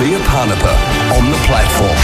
Leah Parnapa on the platform.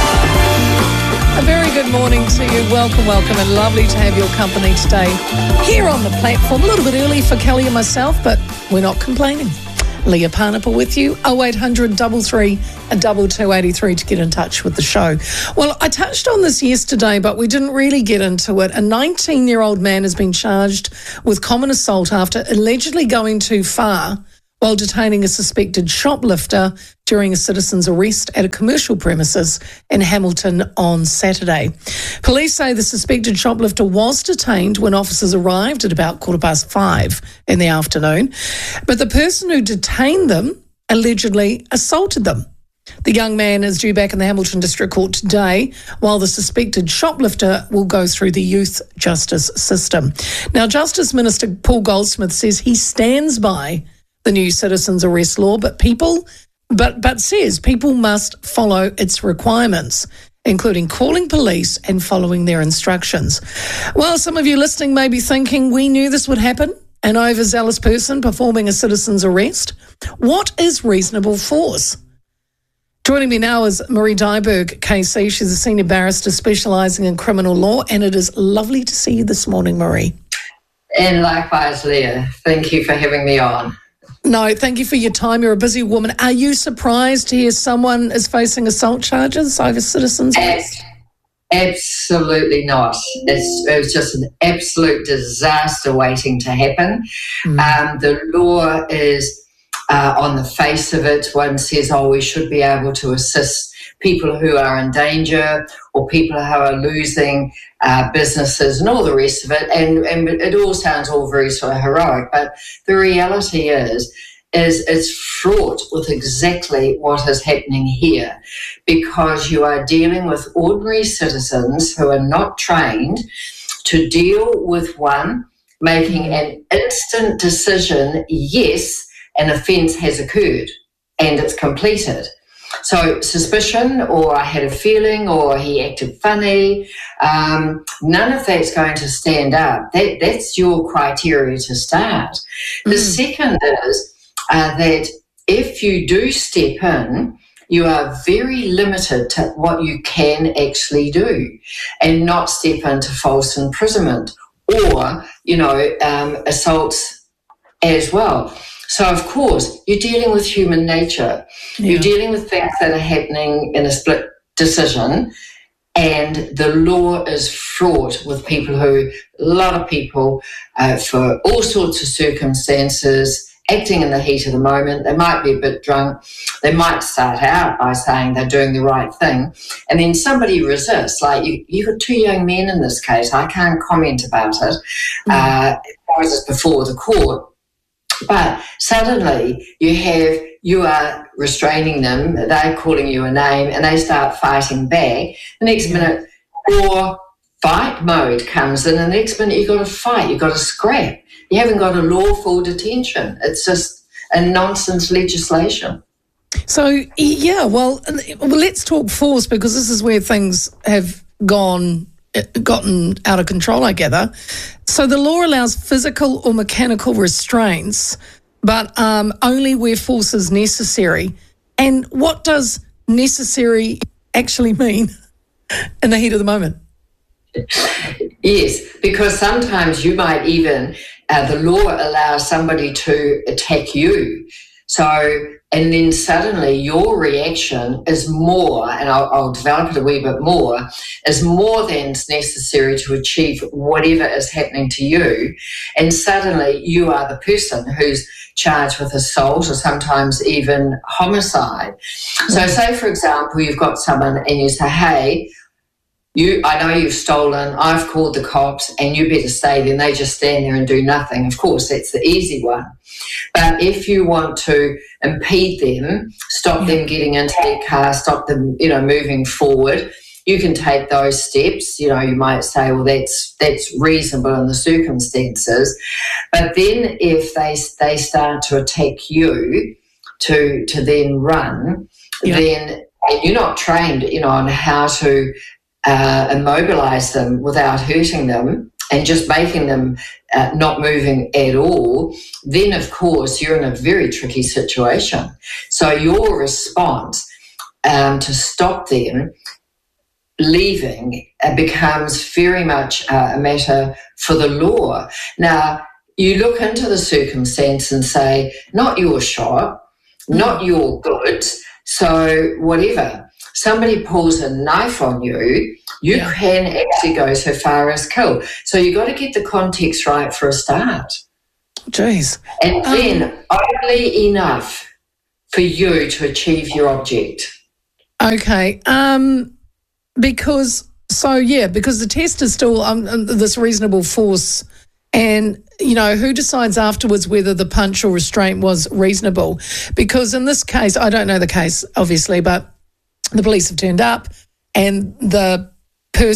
A very good morning to you. Welcome, and lovely to have your company today here on the platform. A little bit early for Kelly and myself, but we're not complaining. Leah Parnapa with you, 0800 33 2283 to get in touch with the show. Well, I touched on this yesterday, but we didn't really get into it. A 19-year-old man has been charged with common assault after allegedly going too far while detaining a suspected shoplifter during a citizen's arrest at a commercial premises in Hamilton on Saturday. Police say the suspected shoplifter was detained when officers arrived at about 5:15 in the afternoon, but the person who detained them allegedly assaulted them. The young man is due back in the Hamilton District Court today, while the suspected shoplifter will go through the youth justice system. Now, Justice Minister Paul Goldsmith says he stands by the new citizens arrest law, but says people must follow its requirements, including calling police and following their instructions. Well, some of you listening may be thinking, we knew this would happen, an overzealous person performing a citizen's arrest. What is reasonable force? Joining me now is Marie Dyberg, KC. She's a senior barrister specialising in criminal law, and it is lovely to see you this morning, Marie. And likewise, Leah. Thank you for having me on. No, thank you for your time. You're a busy woman. Are you surprised to hear someone is facing assault charges over citizens' arrest? Absolutely not. It was just an absolute disaster waiting to happen. The law is, on the face of it, one says, we should be able to assist people who are in danger or people who are losing businesses and all the rest of it. And it all sounds all very sort of heroic, but the reality is it's fraught with exactly what is happening here, because you are dealing with ordinary citizens who are not trained to deal with one making an instant decision, yes, an offence has occurred and it's completed. So suspicion, or I had a feeling, or he acted funny, none of that's going to stand up. That's your criteria to start. The second is that if you do step in, you are very limited to what you can actually do, and not step into false imprisonment or, assaults as well. So, of course, you're dealing with human nature. Yeah. You're dealing with things that are happening in a split decision, and the law is fraught with a lot of people, for all sorts of circumstances, acting in the heat of the moment. They might be a bit drunk. They might start out by saying they're doing the right thing, and then somebody resists. Like you've got two young men in this case. I can't comment about it. It's before the court. But suddenly you are restraining them, they're calling you a name, and they start fighting back. The next minute, or fight mode comes in, and the next minute you've got to fight, you've got to scrap. You haven't got a lawful detention. It's just a nonsense legislation. So, well, let's talk force, because this is where things have gotten out of control, I gather. So the law allows physical or mechanical restraints, but only where force is necessary. And what does necessary actually mean in the heat of the moment? Yes, because sometimes you might even, the law allows somebody to attack you. So, and then suddenly your reaction is more, and I'll develop it a wee bit more, is more than necessary to achieve whatever is happening to you. And suddenly you are the person who's charged with assault or sometimes even homicide. So say, for example, you've got someone and you say, hey, I know you've stolen, I've called the cops, and you better stay there. And they just stand there and do nothing. Of course, that's the easy one. But if you want to impede them, stop them getting into their car, stop them, moving forward, you can take those steps. You might say, well, that's reasonable in the circumstances. But then if they start to attack you to then run, then you're not trained, on how to immobilize them without hurting them and just making them not moving at all, then of course you're in a very tricky situation. So your response to stop them leaving becomes very much a matter for the law. Now, you look into the circumstance and say, not your shop, not your goods, so whatever. Somebody pulls a knife on you, you can actually go so far as kill. So you've got to get the context right for a start. Jeez. And then only enough for you to achieve your object. Okay. Because the test is still this reasonable force, and, you know, who decides afterwards whether the punch or restraint was reasonable? Because in this case, I don't know the case, obviously, but the police have turned up and the